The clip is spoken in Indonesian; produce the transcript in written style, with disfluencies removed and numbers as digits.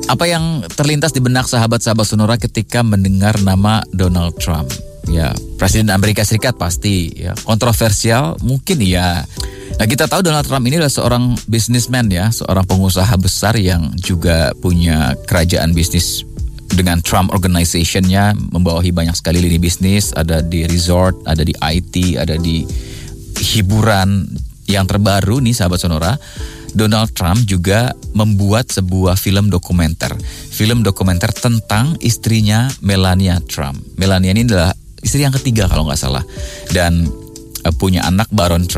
Apa yang terlintas di benak sahabat-sahabat Sonora ketika mendengar nama Donald Trump? Ya, Presiden Amerika Serikat pasti, ya. Kontroversial mungkin ya. Nah, kita tahu Donald Trump ini adalah seorang businessman ya, seorang pengusaha besar yang juga punya kerajaan bisnis dengan Trump Organization-nya, membawahi banyak sekali lini bisnis, ada di resort, ada di IT, ada di hiburan. Yang terbaru nih sahabat Sonora, Donald Trump juga membuat sebuah film dokumenter tentang istrinya Melania Trump. Melania ini adalah istri yang ketiga kalau nggak salah, dan punya anak Baron Trump.